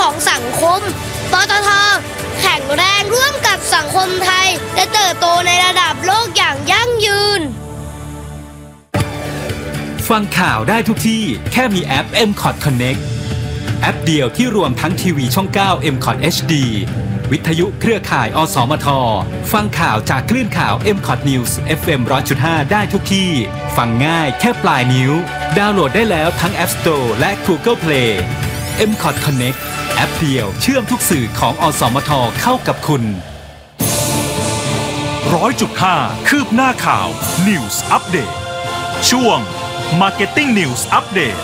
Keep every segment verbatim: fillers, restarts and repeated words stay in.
ของสังคมปตท.แข็งแรงร่วมกับสังคมไทยและเติบโตในระดับโลกอย่างยั่งยืนฟังข่าวได้ทุกที่แค่มีแอป เอ็ม คอท Connect แอปเดียวที่รวมทั้งทีวีช่อง เก้า เอ็ม คอท เอช ดี วิทยุเครือข่ายอสมทฟังข่าวจากคลื่นข่าว เอ็ม คอท News เอฟ เอ็ม หนึ่งร้อยจุดห้า ได้ทุกที่ฟังง่ายแค่ปลายนิ้วดาวน์โหลดได้แล้วทั้ง App Store และ Google Play เอ็ม คอท Connect แอปเดียวเชื่อมทุกสื่อของอสมทเข้ากับคุณร้อยจุดห้า คืบหน้าข่าว News Update ช่วง Marketing News Update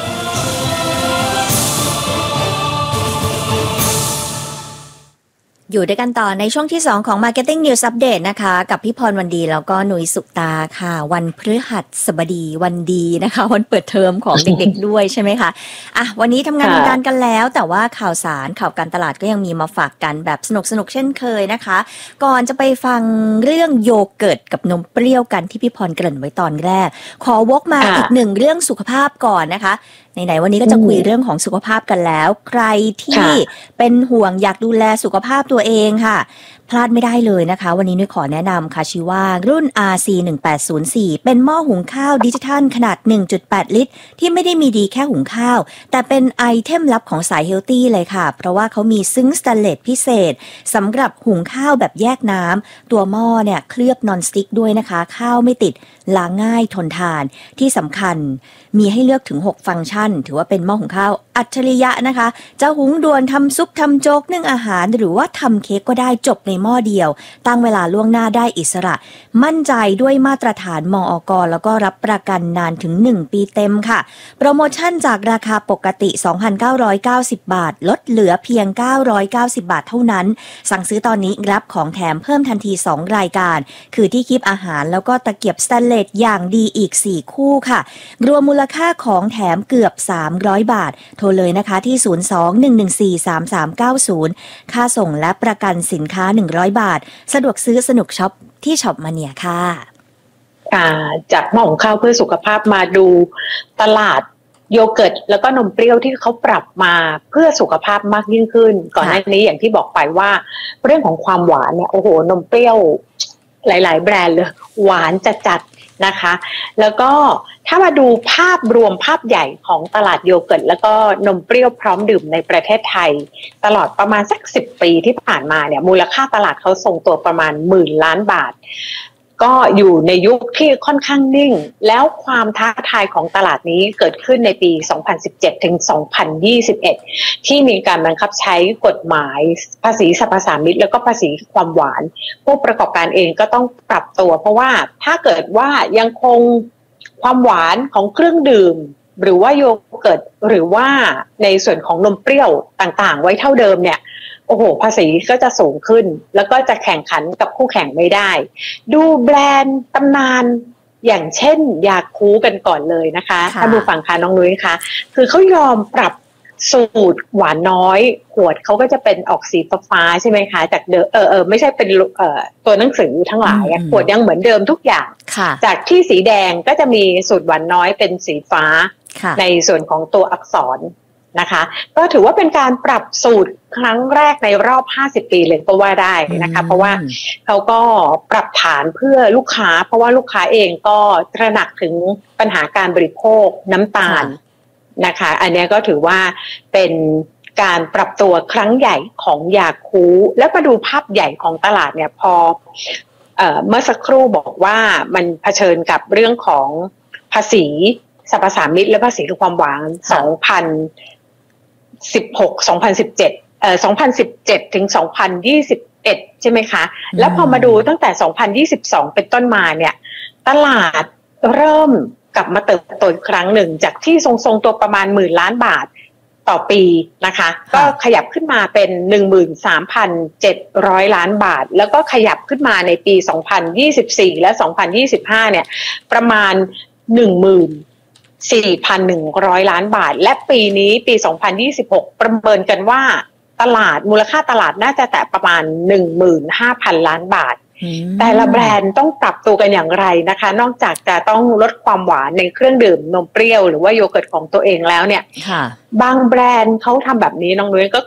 อยู่ด้วยกันต่อในช่วงที่สองของ Marketing News Update นะคะกับพี่พรวันดีแล้วก็หนุยสุตาค่ะวันพฤหัสบดีวันดีนะคะวันเปิดเทอมของเด็กๆด้วยใช่ไหมคะอ่ะวันนี้ทำงานทำการกันแล้วแต่ว่าข่าวสารข่าวการตลาดก็ยังมีมาฝากกันแบบสนุกๆเช่นเคยนะคะก่อนจะไปฟังเรื่องโยเกิร์ตกับนมเปรี้ยวกันที่พี่พรเกริ่นไว้ตอนแรกขอวกมาอีกหนึ่งเรื่องสุขภาพก่อนนะคะไหนๆวันนี้ก็จะคุยเรื่องของสุขภาพกันแล้วใครที่เป็นห่วงอยากดูแลสุขภาพตัวเองค่ะพลาดไม่ได้เลยนะคะวันนี้นุ้ยขอแนะนำค่ะชื่อว่ารุ่น อาร์ ซี หนึ่งแปดศูนย์สี่ เป็นหม้อหุงข้าวดิจิทัลขนาด หนึ่งจุดแปด ลิตรที่ไม่ได้มีดีแค่หุงข้าวแต่เป็นไอเทมลับของสายเฮลตี้เลยค่ะเพราะว่าเขามีซึ้งสแตนเลสพิเศษสำหรับหุงข้าวแบบแยกน้ำตัวหม้อเนี่ยเคลือบนอนสติ๊กด้วยนะคะข้าวไม่ติดล้างง่ายทนทานที่สำคัญมีให้เลือกถึงหกฟังก์ชันถือว่าเป็นหม้อหุงข้าวอัจฉริยะนะคะจะหุงด่วนทำซุปทำโจ๊กนึ่งอาหารหรือว่าทำเค้กก็ได้จบในหม้อเดียวตั้งเวลาล่วงหน้าได้อิสระมั่นใจด้วยมาตรฐานมอก.แล้วก็รับประกันนานถึงหนึ่งปีเต็มค่ะโปรโมชั่นจากราคาปกติ สองพันเก้าร้อยเก้าสิบ บาทลดเหลือเพียงเก้าร้อยเก้าสิบบาทเท่านั้นสั่งซื้อตอนนี้รับของแถมเพิ่มทันทีสองรายการคือที่คีบอาหารแล้วก็ตะเกียบสแตนเลสอย่างดีอีกสี่คู่ค่ะรวมมูลค่าของแถมเกือบสามร้อยบาทโทรเลยนะคะที่ศูนย์ สอง หนึ่ง หนึ่ง สี่ สาม สาม เก้า ศูนย์ค่าส่งและประกันสินค้าหนึ่งร้อยบาทสะดวกซื้อสนุกช็อปที่ช็อปมาเนียค่ะค่ะจากหม้อหุงข้าวเพื่อสุขภาพมาดูตลาดโยเกิร์ตแล้วก็นมเปรี้ยวที่เขาปรับมาเพื่อสุขภาพมากยิ่งขึ้นก่อนหน้านี้อย่างที่บอกไปว่าเรื่องของความหวานเนี่ยโอ้โหนมเปรี้ยวหลายๆแบรนด์เลยหวานจัดๆนะคะแล้วก็ถ้ามาดูภาพรวมภาพใหญ่ของตลาดโยเกิร์ตแล้วก็นมเปรี้ยวพร้อมดื่มในประเทศไทยตลอดประมาณสักสิบปีที่ผ่านมาเนี่ยมูลค่าตลาดเขาทรงตัวประมาณหมื่นล้านบาทก็อยู่ในยุคที่ค่อนข้างนิ่งแล้วความท้าทายของตลาดนี้เกิดขึ้นในปี สองพันสิบเจ็ด ถึง สองพันยี่สิบเอ็ด ที่มีการบังคับใช้กฎหมายภาษีสรรพสามิตแล้วก็ภาษีความหวานผู้ประกอบการเองก็ต้องปรับตัวเพราะว่าถ้าเกิดว่ายังคงความหวานของเครื่องดื่มหรือว่าโยเกิร์ตหรือว่าในส่วนของนมเปรี้ยวต่างๆไว้เท่าเดิมเนี่ยโอ้โหภาษีก็จะสูงขึ้นแล้วก็จะแข่งขันกับคู่แข่งไม่ได้ดูแบรนด์ตำนานอย่างเช่นยาคูกันก่อนเลยนะคะท่านผู้ฟังคะน้องนุ้ยคะคือเขายอมปรับสูตรหวานน้อยขวดเขาก็จะเป็นออกสีฟ้าใช่ไหมคะจากเดิมเออเออไม่ใช่เป็นเอ่อตัวหนังสือทั้งหลายขวดยังเหมือนเดิมทุกอย่างจากที่สีแดงก็จะมีสูตรหวานน้อยเป็นสีฟ้าในส่วนของตัวอักษรนะคะก็ถือว่าเป็นการปรับสูตรครั้งแรกในรอบห้าสิบปีเลยก็ว่าได้นะคะเพราะว่าเขาก็ปรับฐานเพื่อลูกค้าเพราะว่าลูกค้าเองก็ตระหนักถึงปัญหาการบริโภคน้ำตาลนะคะอันนี้ก็ถือว่าเป็นการปรับตัวครั้งใหญ่ของยาคูแล้วมาดูภาพใหญ่ของตลาดเนี่ยพอเอ่อเมื่อสักครู่บอกว่ามันเผชิญกับเรื่องของภาษีสรรพสามิตและภาษีความหวานสองพันสิบหก สองพันสิบเจ็ดเอ่อสองพันสิบเจ็ดถึงสองพันยี่สิบเอ็ดใช่ไหมคะแล้วพอมาดูตั้งแต่สองพันยี่สิบสองเป็นต้นมาเนี่ยตลาดเริ่มกลับมาเติบโตอีกครั้งหนึ่งจากที่ทรงๆตัวประมาณหมื่นล้านบาทต่อปีนะคะก็ขยับขึ้นมาเป็น หนึ่งหมื่นสามพันเจ็ดร้อย ล้านบาทแล้วก็ขยับขึ้นมาในปีสองพันยี่สิบสี่และสองพันยี่สิบห้าเนี่ยประมาณ หนึ่งหมื่นสี่พันหนึ่งร้อย ล้านบาทและปีนี้ปีสองพันยี่สิบหกประเมินกันว่าตลาดมูลค่าตลาดน่าจะแตะประมาณ หนึ่งหมื่นห้าพัน ล้านบาทแต่ละแบรนด์ต้องปรับตัวกันอย่างไรนะคะนอกจากจะต้องลดความหวานในเครื่องดื่มนมเปรี้ยวหรือว่าโยเกิร์ตของตัวเองแล้วเนี่ยบางแบรนด์เขาทำแบบนี้น้องนุ้ยก็